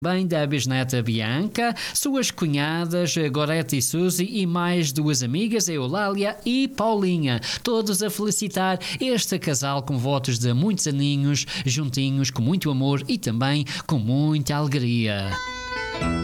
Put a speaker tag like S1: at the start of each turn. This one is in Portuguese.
S1: Bem da bisneta Bianca, suas cunhadas Gorete e Suzy e mais duas amigas, Eulália e Paulinha, todos a felicitar este casal com votos de muitos aninhos, juntinhos, com muito amor e também com muita alegria.